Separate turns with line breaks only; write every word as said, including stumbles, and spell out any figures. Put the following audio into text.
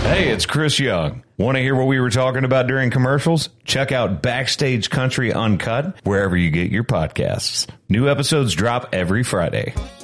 Hey, it's Chris Young. Want to hear what we were talking about during commercials? Check out Backstage Country Uncut wherever you get your podcasts. New episodes drop every Friday.